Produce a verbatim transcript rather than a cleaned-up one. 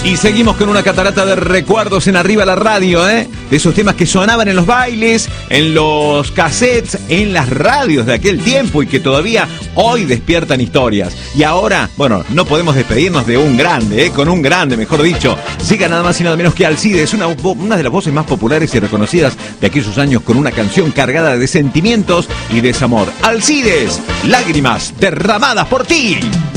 Y seguimos con una catarata de recuerdos en Arriba la Radio, ¿eh? De esos temas que sonaban en los bailes, en los cassettes, en las radios de aquel tiempo y que todavía hoy despiertan historias. Y ahora, bueno, no podemos despedirnos de un grande, ¿eh? Con un grande, mejor dicho. Siga nada más y nada menos que Alcides, una, una de las voces más populares y reconocidas de aquellos años, con una canción cargada de sentimientos y desamor. Alcides, lágrimas derramadas por ti.